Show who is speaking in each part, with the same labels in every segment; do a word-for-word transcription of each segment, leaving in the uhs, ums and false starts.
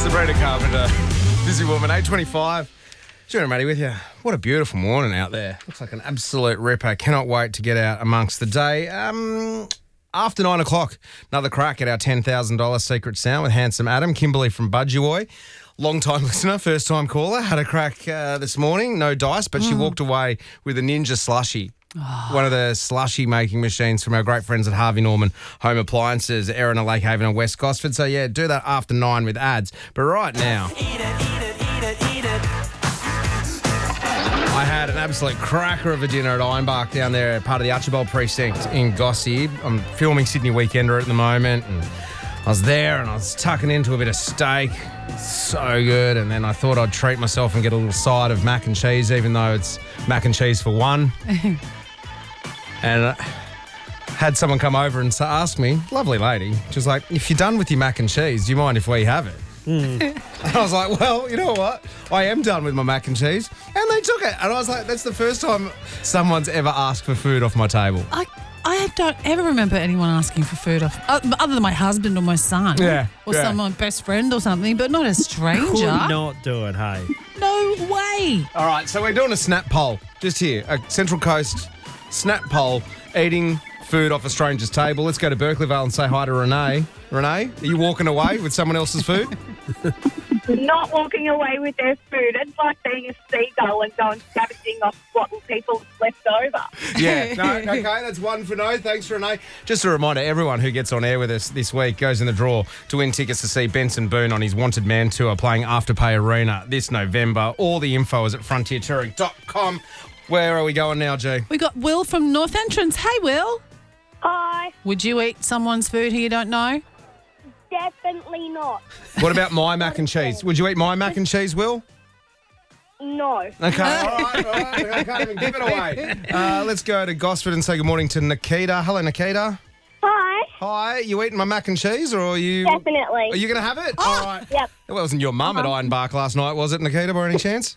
Speaker 1: Sabrina Carpenter, Busy Woman, eight twenty-five. Gina and Matty with you. What a beautiful morning out there. Looks like an absolute ripper. Cannot wait to get out amongst the day. Um, after nine o'clock, another crack at our ten thousand dollars secret sound with Handsome Adam. Kimberly from Budgewoi, long-time listener, first-time caller, had a crack uh, this morning. No dice, but she walked away with a Ninja slushie. Oh. One of the slushy making machines from our great friends at Harvey Norman Home Appliances, Erina, Lake Haven and West Gosford. So, yeah, do that after nine with ads. But right now, eat it, eat it, eat it, eat it. I had an absolute cracker of a dinner at Ironbark down there, part of the Archibald precinct in Gossie. I'm filming Sydney Weekender at the moment, and I was there and I was tucking into a bit of steak. So good. And then I thought I'd treat myself and get a little side of mac and cheese, even though it's mac and cheese for one. And I had someone come over and ask me, lovely lady, she was like, if you're done with your mac and cheese, do you mind if we have it? Mm. And I was like, well, you know what? I am done with my mac and cheese. And they took it. And I was like, that's the first time someone's ever asked for food off my table.
Speaker 2: I I don't ever remember anyone asking for food off, uh, other than my husband or my son.
Speaker 1: Yeah.
Speaker 2: Or
Speaker 1: yeah.
Speaker 2: some my best friend or something, but not a stranger.
Speaker 3: Could not do it, hey.
Speaker 2: No way.
Speaker 1: All right, so we're doing a snap poll just here, a Central Coast snap poll, eating food off a stranger's table. Let's go to Berkeleyvale and say hi to Renee. Renee, are you walking away with someone else's food?
Speaker 4: Not walking away with their food. It's like being a seagull and going scavenging off what people's left over.
Speaker 1: Yeah, no, okay, that's one for no. Thanks, Renee. Just a reminder, everyone who gets on air with us this week goes in the draw to win tickets to see Benson Boone on his Wanted Man tour playing Afterpay Arena this November. All the info is at frontier touring dot com. Where are we going now, G?
Speaker 2: We got Will from North Entrance. Hey, Will.
Speaker 4: Hi.
Speaker 2: Would you eat someone's food who you don't know?
Speaker 4: Definitely not.
Speaker 1: What about my mac and cheese? Would you eat my mac and cheese, Will?
Speaker 4: No.
Speaker 1: Okay, all right, all right. I can't even give it away. Uh, let's go to Gosford and say good morning to Nikita. Hello, Nikita.
Speaker 4: Hi.
Speaker 1: Hi. You eating my mac and cheese, or are you?
Speaker 4: Definitely.
Speaker 1: Are you going to have it? Oh. All right.
Speaker 4: Yep.
Speaker 1: It wasn't your mum at Ironbark last night, was it, Nikita, by any chance?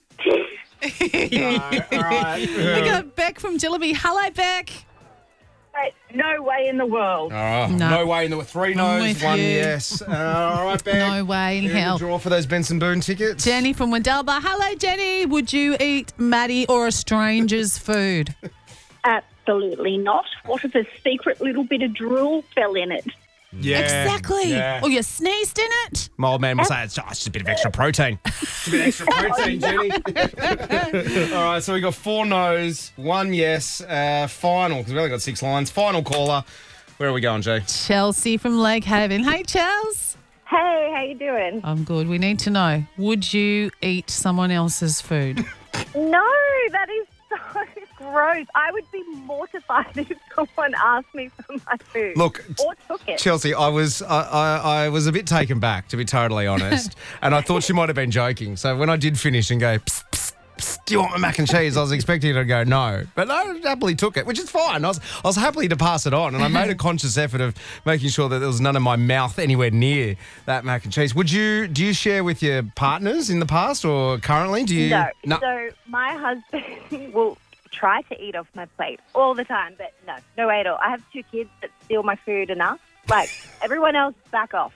Speaker 1: No, all right.
Speaker 2: We got Beck from Jillaby. Hello, Beck.
Speaker 4: No way in the world.
Speaker 1: Oh,
Speaker 2: No.
Speaker 1: no way in the three
Speaker 2: I'm
Speaker 1: no's,
Speaker 2: with
Speaker 1: one
Speaker 2: you.
Speaker 1: yes. Uh, all right, Beck.
Speaker 2: No way in
Speaker 1: You're in
Speaker 2: hell.
Speaker 1: the draw for those Benson Boone tickets.
Speaker 2: Jenny from Wendelba. Hello, Jenny. Would you eat Maddie or a stranger's food?
Speaker 4: Absolutely not. What if a secret little bit of drool fell in it?
Speaker 1: Yeah.
Speaker 2: Exactly.
Speaker 1: Yeah.
Speaker 2: Or you sneezed in it?
Speaker 1: My old man will say, it's just a bit of extra protein. It's a bit extra protein, Jenny. All right, so we got four no's, one yes, uh, final, because we only got six lines. Final caller. Where are we going, Jay?
Speaker 2: Chelsea from Lake Haven. Hey, Chels.
Speaker 4: Hey, how you doing?
Speaker 2: I'm good. We need to know, would you eat someone else's food?
Speaker 4: No, that is so gross. I would be mortified if someone asked me for my food.
Speaker 1: Look,
Speaker 4: or took it.
Speaker 1: Chelsea, I was I, I, I was a bit taken back, to be totally honest, and I thought she might have been joking. So when I did finish and go, psst, psst, psst, do you want my mac and cheese? I was expecting her to go no, but I happily took it, which is fine. I was I was happy to pass it on, and I made a conscious effort of making sure that there was none of my mouth anywhere near that mac and cheese. Would you do you share with your partners in the past or currently? Do you?
Speaker 4: No.
Speaker 1: no.
Speaker 4: So my husband will try to eat off my plate all the time, but no, no way at all. I have two kids that steal my food enough. Like, everyone else, back off.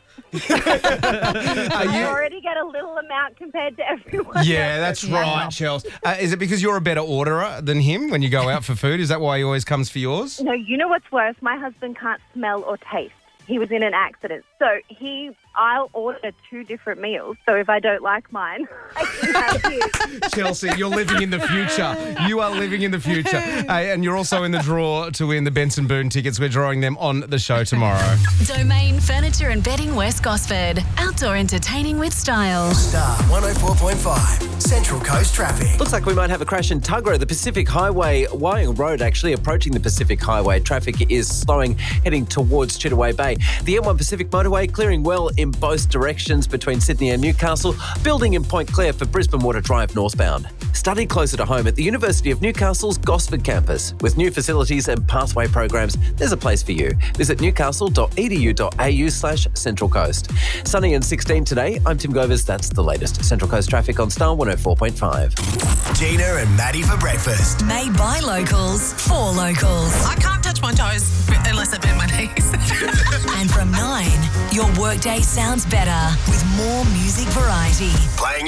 Speaker 4: I already get a little amount compared to everyone
Speaker 1: Yeah,
Speaker 4: else.
Speaker 1: that's right, Chels. Uh, is it because you're a better orderer than him when you go out for food? Is that why he always comes for yours?
Speaker 4: No, you know what's worse? My husband can't smell or taste. He was in an accident. So he, I'll order two different meals. So if I don't like mine, I can have his.
Speaker 1: Chelsea, you're living in the future. You are living in the future. Hey, and you're also in the draw to win the Benson Boone tickets. We're drawing them on the show tomorrow.
Speaker 5: Domain Furniture and Bedding West Gosford. Outdoor entertaining with style.
Speaker 6: Star one oh four point five, Central Coast Traffic.
Speaker 7: Looks like we might have a crash in Tuggerah, the Pacific Highway, Wyong Road, actually approaching the Pacific Highway. Traffic is slowing, heading towards Chittaway Bay. The M one Pacific Motorway clearing well in both directions between Sydney and Newcastle, building in Point Clare for Brisbane Water Drive northbound. Study closer to home at the University of Newcastle's Gosford campus. With new facilities and pathway programs, there's a place for you. Visit newcastle.edu.au slash Central Coast. Sunny and sixteen today. I'm Tim Govers. That's the latest. Central Coast traffic on Star one oh four point five.
Speaker 6: Gina and Maddie for breakfast.
Speaker 5: Made by locals for locals.
Speaker 8: I can't touch
Speaker 3: touch my toes unless I bend my knees.
Speaker 5: And from nine, your workday sounds better with more music variety.
Speaker 6: Playing